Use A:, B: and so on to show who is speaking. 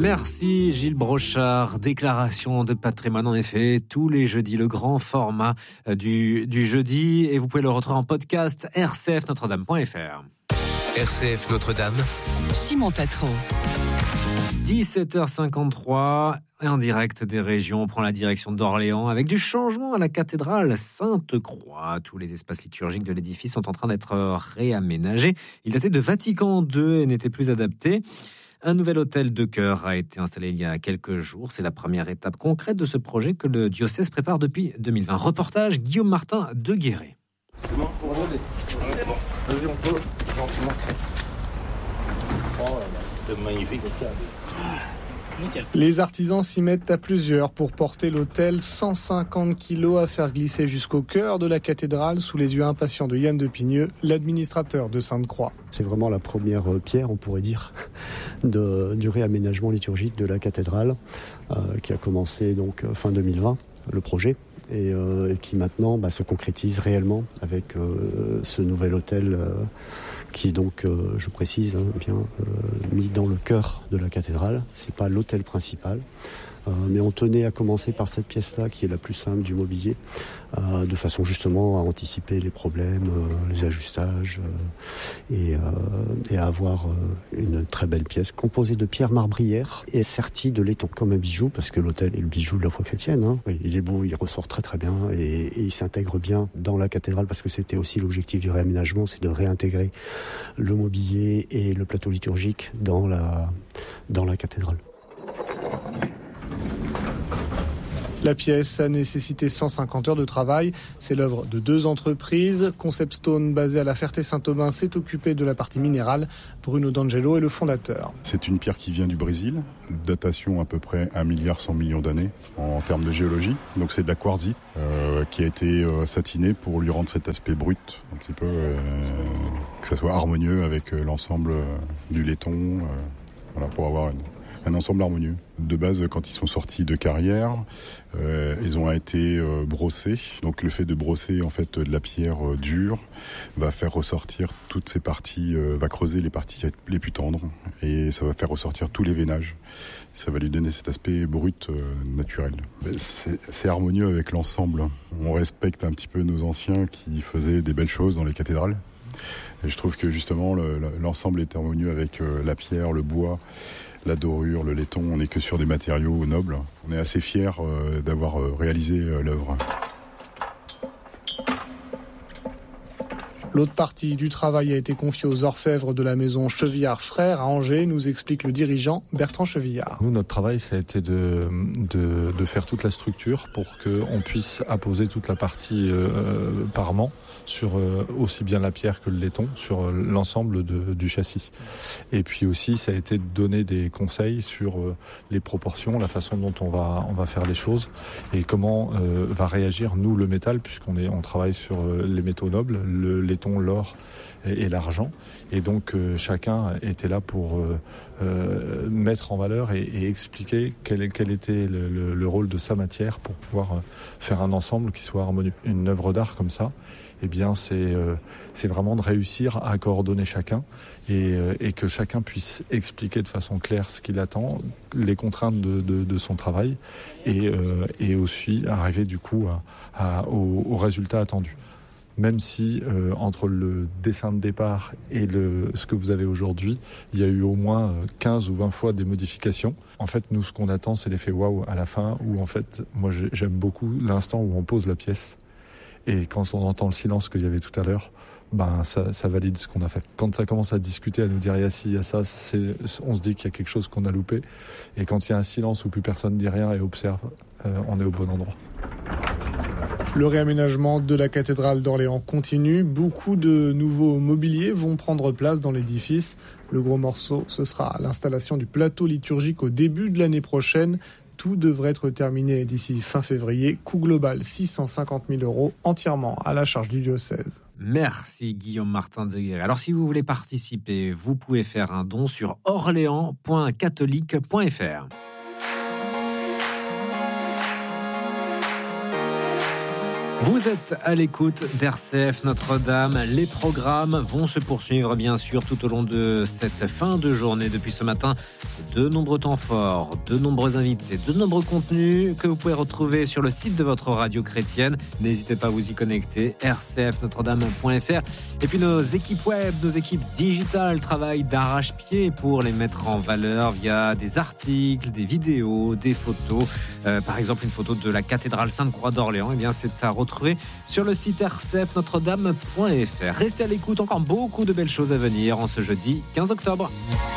A: Merci Gilles Brochard. Déclaration de patrimoine, en effet, tous les jeudis, le grand format du jeudi. Et vous pouvez le retrouver en podcast rcfnotredame.fr.
B: RCF Notre-Dame.
C: Simon Tatro.
A: 17h53, en direct des régions, on prend la direction d'Orléans avec du changement à la cathédrale Sainte-Croix. Tous les espaces liturgiques de l'édifice sont en train d'être réaménagés. Il datait de Vatican II et n'était plus adapté. Un nouvel hôtel de chœur a été installé il y a quelques jours. C'est la première étape concrète de ce projet que le diocèse prépare depuis 2020. Reportage Guillaume Martin de Guéret.
D: C'est bon pour regarder. C'est bon. Vas-y, on pose gentiment. Oh là là, c'est magnifique.
E: Les artisans s'y mettent à plusieurs pour porter l'autel 150 kilos à faire glisser jusqu'au cœur de la cathédrale sous les yeux impatients de Yann Depigneux, l'administrateur de Sainte-Croix.
F: C'est vraiment la première pierre, on pourrait dire, du réaménagement liturgique de la cathédrale qui a commencé donc fin 2020, le projet. Et qui maintenant se concrétise réellement avec ce nouvel hôtel qui est donc, je précise, mis dans le cœur de la cathédrale. C'est pas l'hôtel principal, mais on tenait à commencer par cette pièce-là qui est la plus simple du mobilier, de façon justement à anticiper les problèmes, les ajustages et à avoir une très belle pièce composée de pierres marbrières et sertie de laiton comme un bijou, parce que l'autel est le bijou de la foi chrétienne. Oui, il est beau, il ressort très très bien et il s'intègre bien dans la cathédrale, parce que c'était aussi l'objectif du réaménagement, c'est de réintégrer le mobilier et le plateau liturgique dans la cathédrale.
E: La pièce a nécessité 150 heures de travail. C'est l'œuvre de 2 entreprises. Concept Stone, basé à la Ferté-Saint-Aubin, s'est occupé de la partie minérale. Bruno D'Angelo est le fondateur.
G: C'est une pierre qui vient du Brésil, datation à peu près 1,1 milliard d'années en termes de géologie. Donc c'est de la quartzite qui a été satinée pour lui rendre cet aspect brut, un petit peu, que ça soit harmonieux avec l'ensemble du laiton, pour avoir un ensemble harmonieux. De base, quand ils sont sortis de carrière, ils ont été brossés. Donc le fait de brosser en fait de la pierre dure va faire ressortir toutes ces parties, va creuser les parties les plus tendres, et ça va faire ressortir tous les veinages. Ça va lui donner cet aspect brut naturel. C'est harmonieux avec l'ensemble. On respecte un petit peu nos anciens qui faisaient des belles choses dans les cathédrales. Et je trouve que justement l'ensemble est harmonieux avec la pierre, le bois, la dorure, le laiton. On n'est que sur des matériaux nobles. On est assez fiers d'avoir réalisé l'œuvre.
E: L'autre partie du travail a été confiée aux orfèvres de la maison Chevillard Frères à Angers, nous explique le dirigeant Bertrand Chevillard.
H: Nous, notre travail, ça a été de faire toute la structure pour qu'on puisse apposer toute la partie parement sur aussi bien la pierre que le laiton, sur l'ensemble du châssis. Et puis aussi, ça a été de donner des conseils sur les proportions, la façon dont on va faire les choses et comment va réagir, nous, le métal, puisqu'on travaille sur les métaux nobles, le laiton, l'or et l'argent. Et donc, chacun était là pour mettre en valeur et expliquer quel était le rôle de sa matière pour pouvoir faire un ensemble qui soit harmonieux. Une œuvre d'art comme ça, eh bien, c'est vraiment de réussir à coordonner chacun et que chacun puisse expliquer de façon claire ce qu'il attend, les contraintes de son travail et aussi arriver du coup au résultat attendu. Même si entre le dessin de départ et ce que vous avez aujourd'hui, il y a eu au moins 15 ou 20 fois des modifications. En fait, nous, ce qu'on attend, c'est l'effet waouh à la fin, où en fait, moi, j'aime beaucoup l'instant où on pose la pièce. Et quand on entend le silence qu'il y avait tout à l'heure, ça valide ce qu'on a fait. Quand ça commence à discuter, à nous dire il y a ci, il y a ça, on se dit qu'il y a quelque chose qu'on a loupé. Et quand il y a un silence où plus personne dit rien et observe, on est au bon endroit.
E: Le réaménagement de la cathédrale d'Orléans continue. Beaucoup de nouveaux mobiliers vont prendre place dans l'édifice. Le gros morceau, ce sera l'installation du plateau liturgique au début de l'année prochaine. Tout devrait être terminé d'ici fin février. Coût global 650 000 €, entièrement à la charge du diocèse.
A: Merci Guillaume Martin de Guéret. Alors si vous voulez participer, vous pouvez faire un don sur orléans.catholique.fr. Vous êtes à l'écoute d'RCF Notre-Dame. Les programmes vont se poursuivre bien sûr tout au long de cette fin de journée. Depuis ce matin, de nombreux temps forts, de nombreux invités, de nombreux contenus que vous pouvez retrouver sur le site de votre radio chrétienne. N'hésitez pas à vous y connecter, rcfnotredame.fr. Et puis nos équipes web, nos équipes digitales travaillent d'arrache-pied pour les mettre en valeur via des articles, des vidéos, des photos. Par exemple, une photo de la cathédrale Sainte-Croix d'Orléans. Eh bien, c'est à retrouver sur le site rcfnotredame.fr. Restez à l'écoute, encore beaucoup de belles choses à venir en ce jeudi 15 octobre.